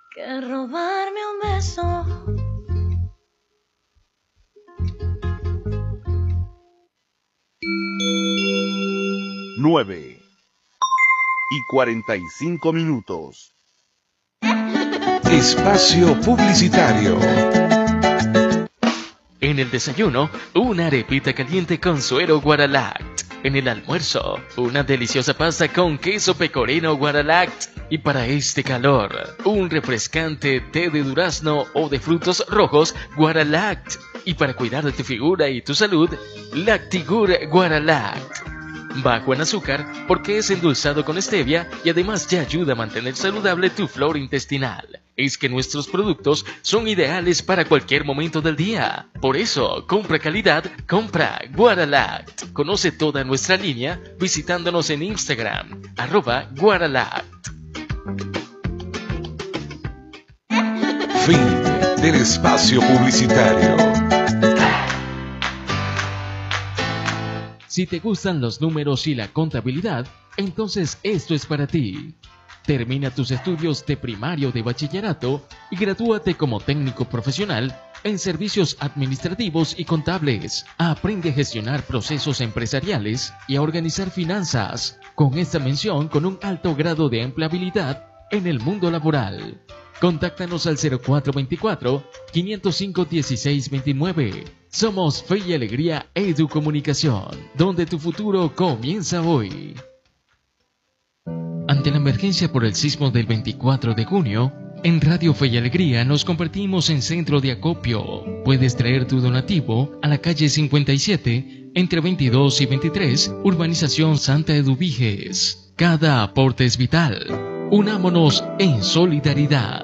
que robarme un beso. 9:45. Espacio publicitario. En el desayuno, una arepita caliente con suero Guaralact. En el almuerzo, una deliciosa pasta con queso pecorino Guaralact. Y para este calor, un refrescante té de durazno o de frutos rojos Guaralact. Y para cuidar de tu figura y tu salud, Lactigur Guaralact. Bajo en azúcar porque es endulzado con stevia y además te ayuda a mantener saludable tu flora intestinal. Es que nuestros productos son ideales para cualquier momento del día. Por eso, compra calidad, compra Guaralact. Conoce toda nuestra línea visitándonos en Instagram, @Guaralact. Fin del espacio publicitario. Si te gustan los números y la contabilidad, entonces esto es para ti. Termina tus estudios de primario o de bachillerato y gradúate como técnico profesional en servicios administrativos y contables. Aprende a gestionar procesos empresariales y a organizar finanzas, con esta mención con un alto grado de empleabilidad en el mundo laboral. Contáctanos al 0424-505-1629. Somos Fe y Alegría Educomunicación, donde tu futuro comienza hoy. Ante la emergencia por el sismo del 24 de junio, en Radio Fe y Alegría nos convertimos en centro de acopio. Puedes traer tu donativo a la calle 57, entre 22 y 23, Urbanización Santa Eduviges. Cada aporte es vital. Unámonos en solidaridad.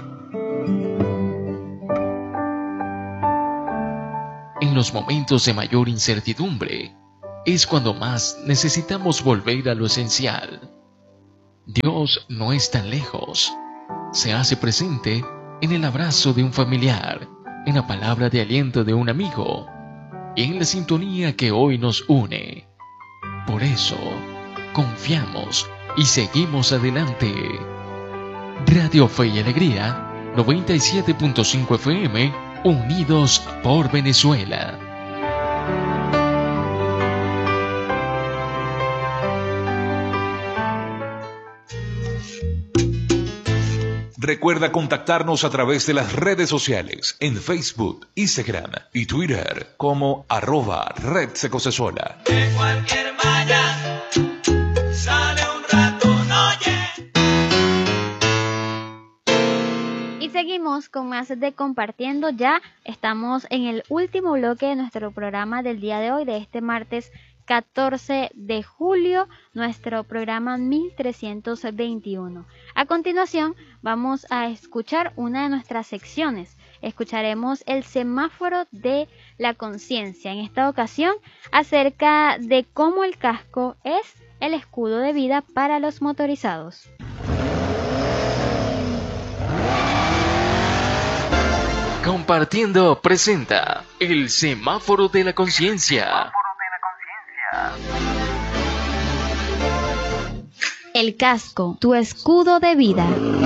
En los momentos de mayor incertidumbre, es cuando más necesitamos volver a lo esencial. Dios no es tan lejos. Se hace presente en el abrazo de un familiar, en la palabra de aliento de un amigo y en la sintonía que hoy nos une. Por eso, confiamos y seguimos adelante. Radio Fe y Alegría, 97.5 FM, unidos por Venezuela. Recuerda contactarnos a través de las redes sociales en Facebook, Instagram y Twitter como @RedSecocesola. De cualquier malla sale un ratón, oye. Y seguimos con más de Compartiendo. Ya estamos en el último bloque de nuestro programa del día de hoy, de este martes 14 de julio, nuestro programa 1321. A continuación vamos a escuchar una de nuestras secciones. Escucharemos el semáforo de la conciencia, en esta ocasión acerca de cómo el casco es el escudo de vida para los motorizados. Compartiendo presenta el semáforo de la conciencia. El casco, tu escudo de vida.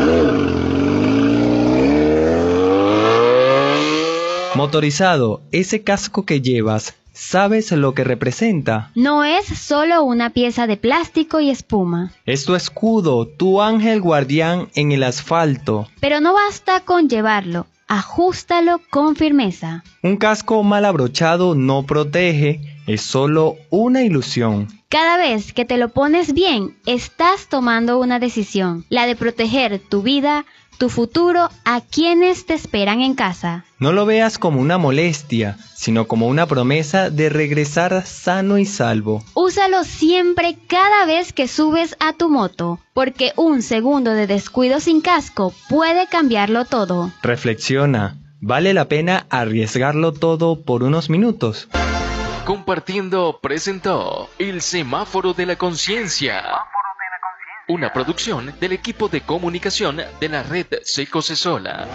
Motorizado, ese casco que llevas, ¿sabes lo que representa? No es solo una pieza de plástico y espuma. Es tu escudo, tu ángel guardián en el asfalto. Pero no basta con llevarlo, ajústalo con firmeza. Un casco mal abrochado no protege, es solo una ilusión. Cada vez que te lo pones bien, estás tomando una decisión, la de proteger tu vida, tu futuro, a quienes te esperan en casa. No lo veas como una molestia, sino como una promesa de regresar sano y salvo. Úsalo siempre cada vez que subes a tu moto, porque un segundo de descuido sin casco puede cambiarlo todo. Reflexiona, ¿vale la pena arriesgarlo todo por unos minutos? Compartiendo presentó el semáforo de la conciencia. Una producción del equipo de comunicación de la red Secocesola.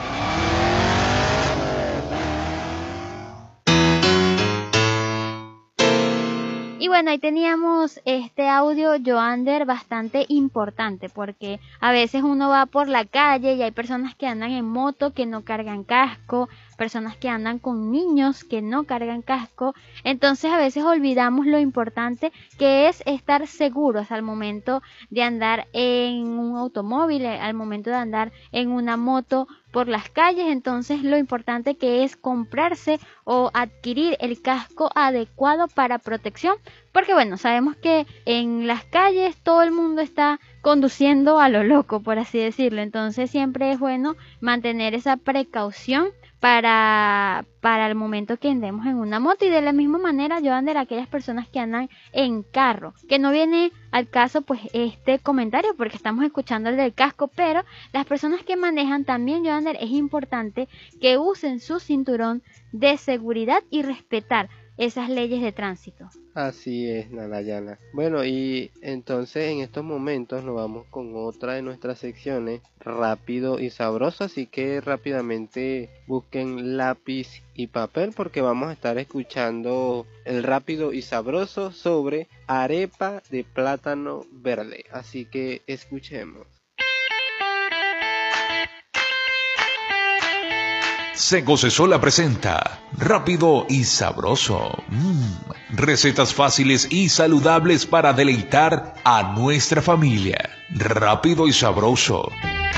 Y bueno, ahí teníamos este audio, Joander, bastante importante, porque a veces uno va por la calle y hay personas que andan en moto que no cargan casco, personas que andan con niños que no cargan casco. Entonces a veces olvidamos lo importante que es estar seguros al momento de andar en un automóvil, al momento de andar en una moto por las calles. Entonces lo importante que es comprarse o adquirir el casco adecuado para protección, porque bueno, sabemos que en las calles todo el mundo está conduciendo a lo loco, por así decirlo. Entonces siempre es bueno mantener esa precaución para el momento que andemos en una moto. Y de la misma manera, Joander, aquellas personas que andan en carro, que no viene al caso pues este comentario porque estamos escuchando el del casco, pero las personas que manejan también, Joander, es importante que usen su cinturón de seguridad y respetar esas leyes de tránsito. Así es, Narayana. Bueno, y entonces en estos momentos nos vamos con otra de nuestras secciones, rápido y sabroso, así que rápidamente busquen lápiz y papel porque vamos a estar escuchando el rápido y sabroso sobre arepa de plátano verde, así que escuchemos. Secosesola presenta Rápido y Sabroso. Recetas fáciles y saludables para deleitar a nuestra familia. Rápido y Sabroso.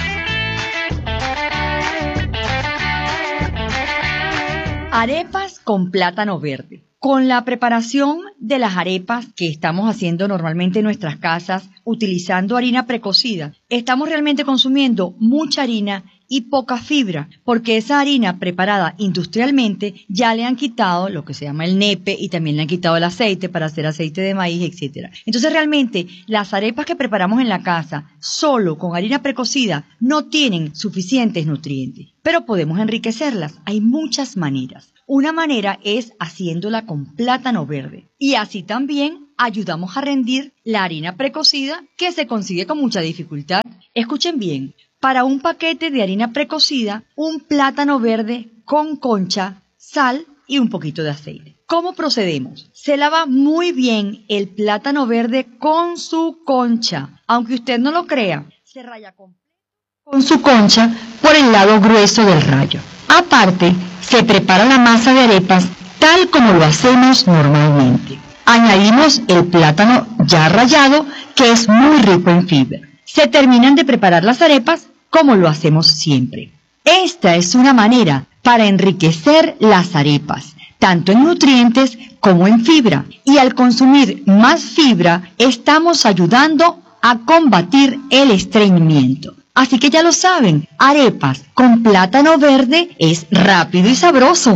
Arepas con plátano verde. Con la preparación de las arepas que estamos haciendo normalmente en nuestras casas, utilizando harina precocida, estamos realmente consumiendo mucha harina y poca fibra, porque esa harina preparada industrialmente ya le han quitado lo que se llama el nepe y también le han quitado el aceite para hacer aceite de maíz, etc. Entonces realmente las arepas que preparamos en la casa solo con harina precocida no tienen suficientes nutrientes, pero podemos enriquecerlas. Hay muchas maneras. Una manera es haciéndola con plátano verde y así también ayudamos a rendir la harina precocida que se consigue con mucha dificultad. Escuchen bien, para un paquete de harina precocida, un plátano verde con concha, sal y un poquito de aceite. ¿Cómo procedemos? Se lava muy bien el plátano verde con su concha, aunque usted no lo crea, se raya con su concha por el lado grueso del rayo. Aparte, se prepara la masa de arepas tal como lo hacemos normalmente. Añadimos el plátano ya rallado, que es muy rico en fibra. Se terminan de preparar las arepas como lo hacemos siempre. Esta es una manera para enriquecer las arepas, tanto en nutrientes como en fibra. Y al consumir más fibra, estamos ayudando a combatir el estreñimiento. Así que ya lo saben, arepas con plátano verde es rápido y sabroso.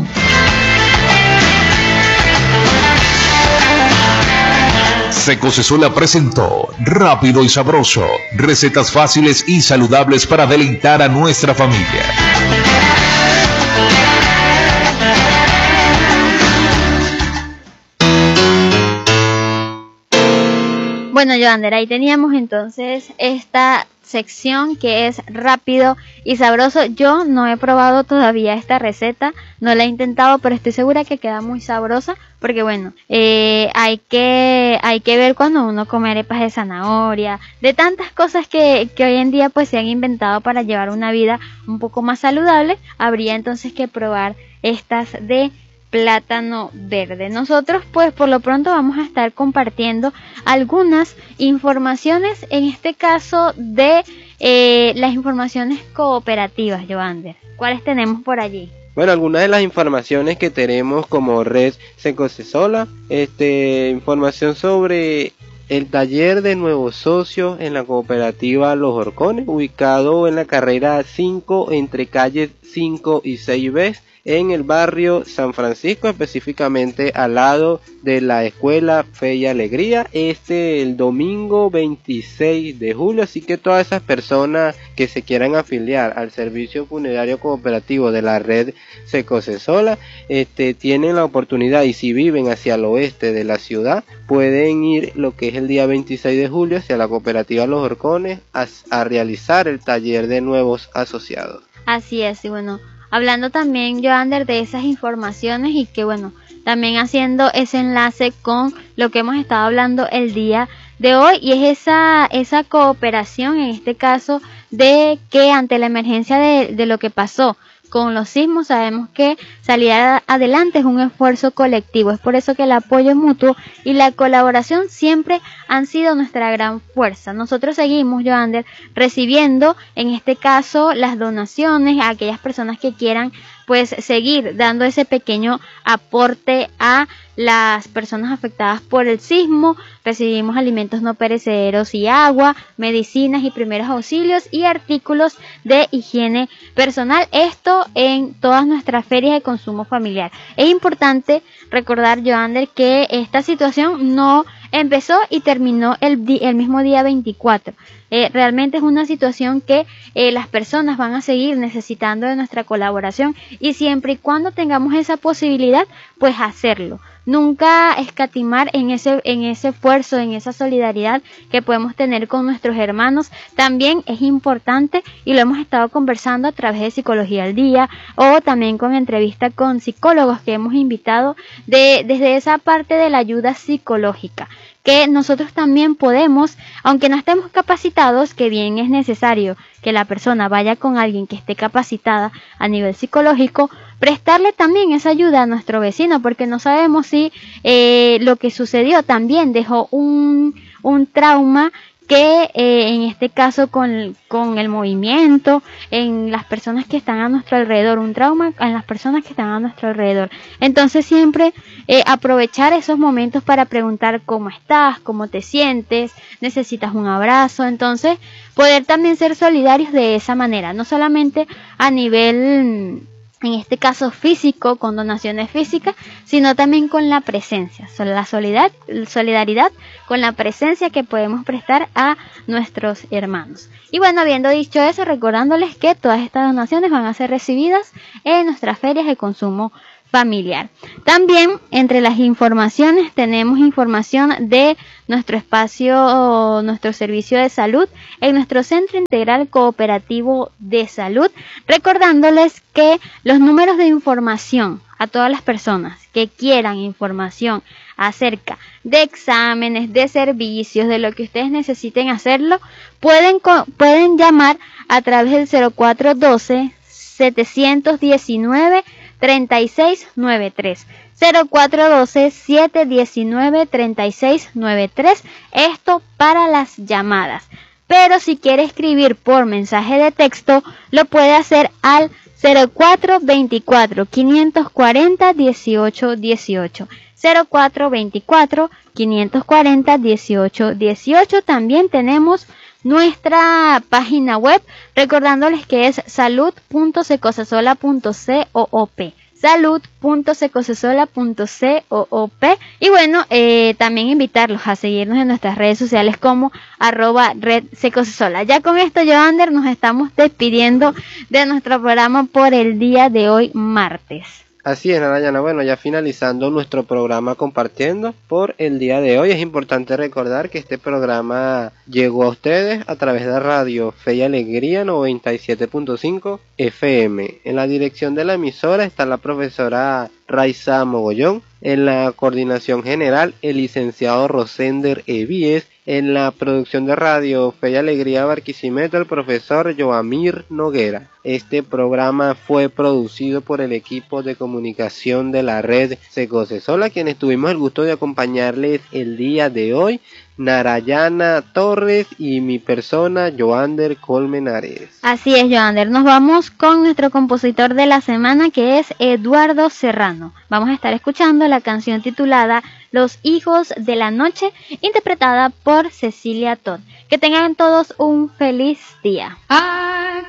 Secosesola presentó Rápido y Sabroso. Recetas fáciles y saludables para deleitar a nuestra familia. Bueno, Joander, ahí teníamos entonces esta sección que es rápido y sabroso. Yo no he probado todavía esta receta, no la he intentado, pero estoy segura que queda muy sabrosa porque bueno, hay que ver cuando uno come arepas de zanahoria, de tantas cosas que hoy en día pues se han inventado para llevar una vida un poco más saludable. Habría entonces que probar estas de plátano verde. Nosotros pues por lo pronto vamos a estar compartiendo algunas informaciones, en este caso de las informaciones cooperativas, Joander. ¿Cuáles tenemos por allí? Bueno, algunas de las informaciones que tenemos como Red Secosesola, información sobre el taller de nuevos socios en la cooperativa Los Horcones, ubicado en la carrera 5 entre calles 5 y 6B, en el barrio San Francisco, específicamente al lado de la escuela Fe y Alegría, el domingo 26 de julio, así que todas esas personas que se quieran afiliar al servicio funerario cooperativo de la red Secosesola, tienen la oportunidad, y si viven hacia el oeste de la ciudad, pueden ir lo que es el día 26 de julio hacia la cooperativa Los Horcones a realizar el taller de nuevos asociados. Así es, y bueno, hablando también, Joander, de esas informaciones y que bueno, también haciendo ese enlace con lo que hemos estado hablando el día de hoy, y es esa cooperación, en este caso, de que ante la emergencia de lo que pasó con los sismos, sabemos que salir adelante es un esfuerzo colectivo. Es por eso que el apoyo mutuo y la colaboración siempre han sido nuestra gran fuerza. Nosotros seguimos, Joander, recibiendo, en este caso, las donaciones a aquellas personas que quieran pues seguir dando ese pequeño aporte a las personas afectadas por el sismo. Recibimos alimentos no perecederos y agua, medicinas y primeros auxilios y artículos de higiene personal. Esto en todas nuestras ferias de consumo familiar. Es importante recordar, Joander, que esta situación no empezó y terminó el mismo día 24. Realmente es una situación que las personas van a seguir necesitando de nuestra colaboración, y siempre y cuando tengamos esa posibilidad, pues hacerlo. Nunca escatimar en ese esfuerzo, en esa solidaridad que podemos tener con nuestros hermanos. También es importante, y lo hemos estado conversando a través de Psicología al Día, o también con entrevista con psicólogos que hemos invitado, desde esa parte de la ayuda psicológica, que nosotros también podemos, aunque no estemos capacitados, que bien es necesario que la persona vaya con alguien que esté capacitada a nivel psicológico, prestarle también esa ayuda a nuestro vecino, porque no sabemos si lo que sucedió también dejó un trauma que en este caso con el movimiento, en las personas que están a nuestro alrededor, un trauma en las personas que están a nuestro alrededor. Entonces siempre aprovechar esos momentos para preguntar cómo estás, cómo te sientes, necesitas un abrazo. Entonces poder también ser solidarios de esa manera, no solamente a nivel, en este caso físico, con donaciones físicas, sino también con la presencia, la solidaridad con la presencia que podemos prestar a nuestros hermanos. Y bueno, habiendo dicho eso, recordándoles que todas estas donaciones van a ser recibidas en nuestras ferias de consumo familiar. También entre las informaciones tenemos información de nuestro espacio, nuestro servicio de salud en nuestro Centro Integral Cooperativo de Salud, recordándoles que los números de información a todas las personas que quieran información acerca de exámenes, de servicios, de lo que ustedes necesiten hacerlo, pueden llamar a través del 0412 719 3693, 0412 719 3693, esto para las llamadas. Pero si quiere escribir por mensaje de texto, lo puede hacer al 0424 540 1818, 0424 540 1818. También tenemos nuestra página web, recordándoles que es salud.secosasola.coop, salud.secosasola.coop. Y bueno, también invitarlos a seguirnos en nuestras redes sociales como @redsecosasola. Ya con esto, Joander, nos estamos despidiendo de nuestro programa por el día de hoy, martes. Así es, Narayana. Bueno, ya finalizando nuestro programa compartiendo por el día de hoy, es importante recordar que este programa llegó a ustedes a través de Radio Fe y Alegría 97.5 FM. En la dirección de la emisora está la profesora Raiza Mogollón, en la coordinación general el licenciado Rosender Evíes, en la producción de Radio Fe y Alegría Barquisimeto el profesor Joamir Noguera. Este programa fue producido por el equipo de comunicación de la red Secosasola, quienes tuvimos el gusto de acompañarles el día de hoy, Narayana Torres y mi persona, Joander Colmenares. Así es, Joander. Nos vamos con nuestro compositor de la semana, que es Eduardo Serrano. Vamos a estar escuchando la canción titulada Los Hijos de la Noche, interpretada por Cecilia Todd. Que tengan todos un feliz día.